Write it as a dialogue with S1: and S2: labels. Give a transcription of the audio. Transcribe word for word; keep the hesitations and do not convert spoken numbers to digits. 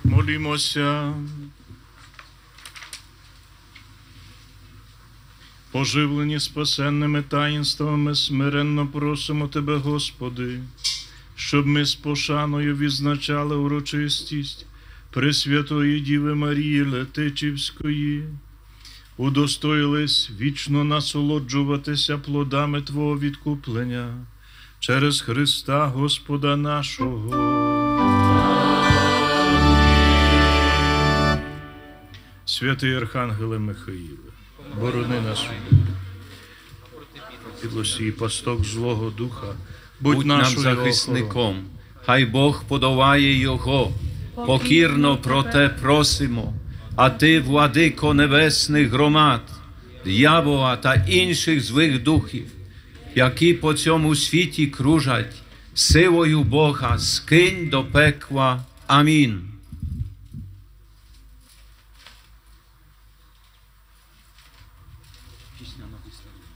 S1: Молімося. Поживлені спасенними таїнствами, смиренно просимо Тебе, Господи, щоб ми з пошаною відзначали урочистість Пресвятої Діви Марії Летичівської, удостоїлись вічно насолоджуватися плодами Твого відкуплення через Христа Господа нашого. Святий Архангеле Михаїле, борони нас від лосі, пасток злого духа, будь,
S2: Будь нам
S1: нашою
S2: захисником, хай Бог подолає його, покірно про те просимо. А ти, владико небесних громад, диявола та інших злих духів, які по цьому світі кружать, силою Бога скинь до пекла. Амінь. Пісня на